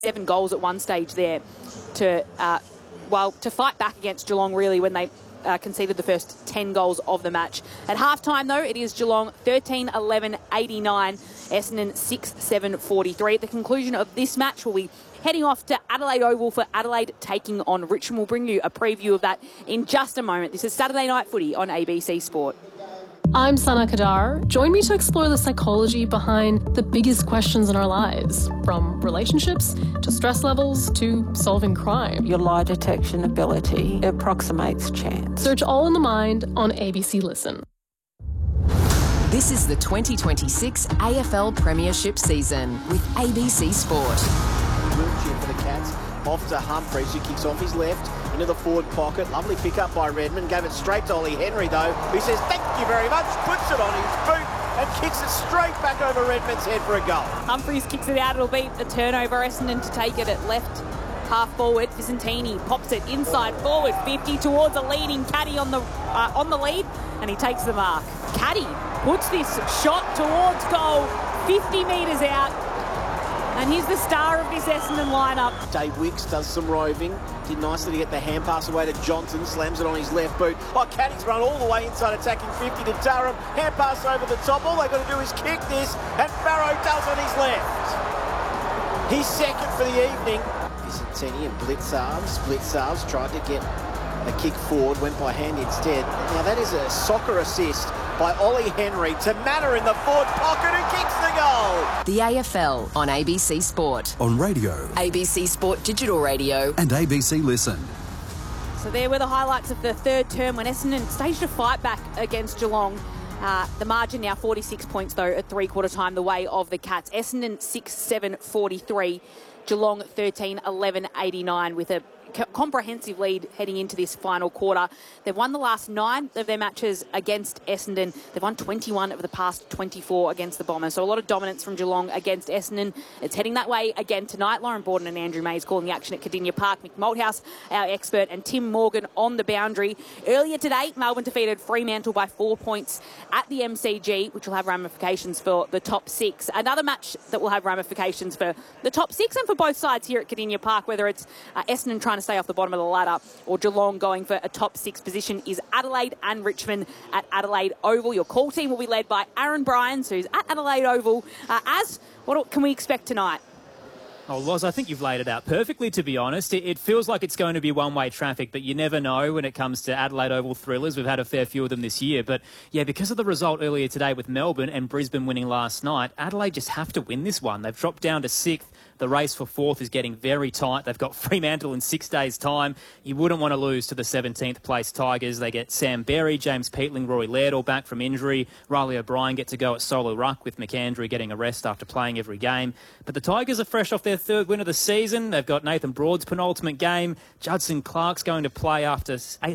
7 goals at one stage there to fight back against Geelong, really, when they conceded the first 10 goals of the match. At halftime, though, it is Geelong 13-11-89, Essendon 6-7-43. At the conclusion of this match, we'll be heading off to Adelaide Oval for Adelaide taking on Richmond. We'll bring you a preview of that in just a moment. This is Saturday Night Footy on ABC Sport. I'm Sana Kadar. Join me to explore the psychology behind the biggest questions in our lives, from relationships to stress levels to solving crime. Your lie detection ability approximates chance. Search All in the Mind on ABC Listen. This is the 2026 AFL Premiership season with ABC Sport. Wheelchair for the Cats. Off to Humphreys, who kicks off his left into the forward pocket. Lovely pick up by Redmond. Gave it straight to Ollie Henry, though, who says thank you very much, puts it on his boot and kicks it straight back over Redmond's head for a goal. Humphreys kicks it out. It'll be a turnover. Essendon to take it at left half forward. Vicentini pops it inside forward 50 towards a leading Caddy on the lead, and he takes the mark. Caddy puts this shot towards goal 50 metres out. And he's the star of this Essendon lineup. Dave Wicks does some roving. Did nicely to get the hand pass away to Johnson. Slams it on his left boot. Oh, Caddy's run all the way inside, attacking 50 to Durham. Hand pass over the top. All they've got to do is kick this. And Farrow does on his left. He's second for the evening. Vicentini and Blitzarves tried to get a kick forward. Went by hand instead. Now that is a soccer assist by Ollie Henry to Manor in the forward pocket, who kicks the goal. The AFL on ABC Sport. On radio, ABC Sport Digital Radio. and ABC Listen. So there were the highlights of the third term when Essendon staged a fight back against Geelong. The margin now 46 points, though, at three-quarter time, the way of the Cats. Essendon 6-7-43, Geelong 13-11-89 with a comprehensive lead heading into this final quarter. They've won the last 9 of their matches against Essendon. They've won 21 of the past 24 against the Bombers. So a lot of dominance from Geelong against Essendon. It's heading that way again tonight. Lauren Borden and Andrew Mays calling the action at Cardinia Park. Mick Malthouse, our expert, and Tim Morgan on the boundary. Earlier today, Melbourne defeated Fremantle by 4 points at the MCG, which will have ramifications for the top 6. Another match that will have ramifications for the top 6 and for both sides here at Cardinia Park, whether it's Essendon trying to stay off the bottom of the ladder or Geelong going for a top 6 position, is Adelaide and Richmond at Adelaide Oval. Your call team will be led by Aaron Bryans, who's at Adelaide Oval. What can we expect tonight? Oh, Loz, I think you've laid it out perfectly, to be honest. It feels like it's going to be one-way traffic, but you never know when it comes to Adelaide Oval thrillers. We've had a fair few of them this year. But, yeah, because of the result earlier today with Melbourne and Brisbane winning last night, Adelaide just have to win this one. They've dropped down to 6th. The race for 4th is getting very tight. They've got Fremantle in 6 days' time. You wouldn't want to lose to the 17th place Tigers. They get Sam Berry, James Peatling, Rory Laird all back from injury. Riley O'Brien get to go at solo ruck with McAndrew getting a rest after playing every game. But the Tigers are fresh off their 3rd win of the season. They've got Nathan Broad's penultimate game. Judson Clark's going to play after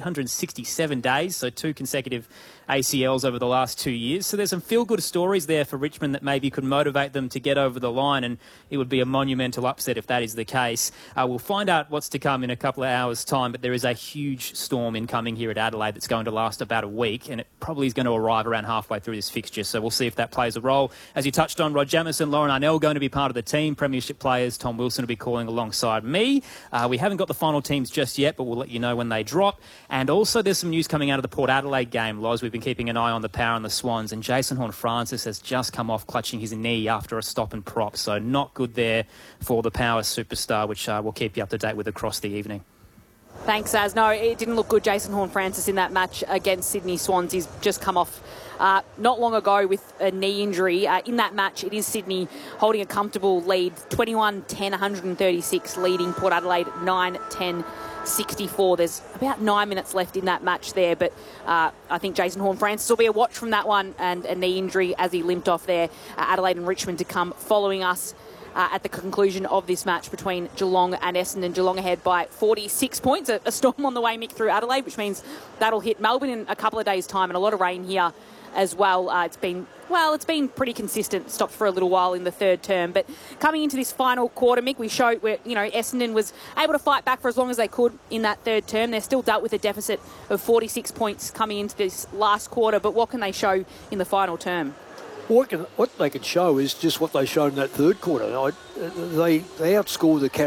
867 days, so 2 consecutive ACLs over the last 2 years. So there's some feel-good stories there for Richmond that maybe could motivate them to get over the line, and it would be a monumental upset if that is the case. We'll find out what's to come in a couple of hours' time, but there is a huge storm incoming here at Adelaide that's going to last about a week, and it probably is going to arrive around halfway through this fixture, so we'll see if that plays a role. As you touched on, Rod Jamieson, Lauren Arnell going to be part of the team. Premiership players, Tom Wilson will be calling alongside me. We haven't got the final teams just yet, but we'll let you know when they drop. And also there's some news coming out of the Port Adelaide game, Loz. We've been keeping an eye on the Power and the Swans, and Jason Horne-Francis has just come off clutching his knee after a stop and prop, so not good there for the Power superstar, which we'll keep you up to date with across the evening. Thanks, Az. No, it didn't look good, Jason Horne-Francis, in that match against Sydney Swans. He's just come off not long ago with a knee injury. In that match, it is Sydney holding a comfortable lead, 21-10, 136, leading Port Adelaide 9-10. 64. There's about 9 minutes left in that match there, but I think Jason Horne-Francis will be a watch from that one, and a knee injury as he limped off there. Adelaide and Richmond to come following us at the conclusion of this match between Geelong and Essendon. Geelong ahead by 46 points. A storm on the way, Mick, through Adelaide, which means that'll hit Melbourne in a couple of days' time, and a lot of rain here as well. It's been pretty consistent. Stopped for a little while in the third term, but coming into this final quarter, Mick, we showed where Essendon was able to fight back for as long as they could in that third term. They're still dealt with a deficit of 46 points coming into this last quarter, but what can they show in the final term? What they can show is just what they showed in that third quarter. They outscored the Cats